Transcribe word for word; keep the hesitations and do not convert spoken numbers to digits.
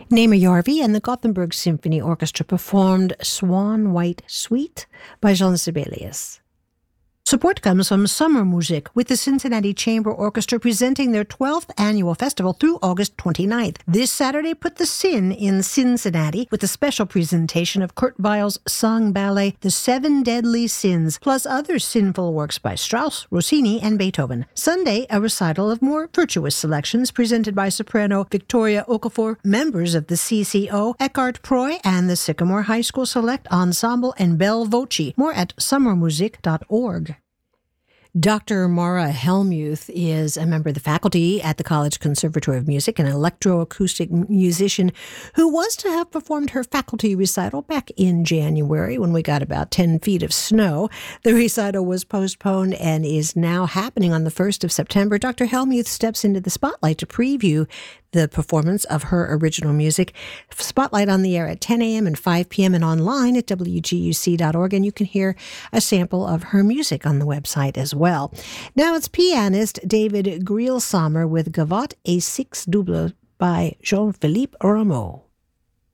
Namer Yarvi and the Gothenburg Symphony Orchestra performed Swan White Suite by Jean Sibelius. Support comes from Summer Music, with the Cincinnati Chamber Orchestra presenting their twelfth annual festival through August twenty-ninth. This Saturday, put the Sin in Cincinnati with a special presentation of Kurt Weill's sung ballet, The Seven Deadly Sins, plus other sinful works by Strauss, Rossini, and Beethoven. Sunday, a recital of more virtuous selections presented by soprano Victoria Okafor, members of the C C O, Eckhart Proy, and the Sycamore High School Select Ensemble, and Bell Voce. More at summer music dot org. Doctor Maura Helmuth is a member of the faculty at the College Conservatory of Music, an electroacoustic musician who was to have performed her faculty recital back in January when we got about ten feet of snow. The recital was postponed and is now happening on the first of September. Doctor Helmuth steps into the spotlight to preview the performance of her original music. Spotlight on the air at ten a.m. and five p.m. and online at w g u c dot org, and you can hear a sample of her music on the website as well. Now it's pianist David Greilsamer with Gavotte et Six Double by Jean-Philippe Rameau.